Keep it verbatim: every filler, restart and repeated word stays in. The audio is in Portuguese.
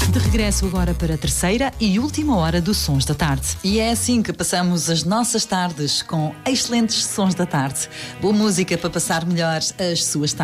De regresso agora para a terceira e última hora do Sons da Tarde. E é assim que passamos as nossas tardes, com excelentes Sons da Tarde. Boa música para passar melhor as suas tardes.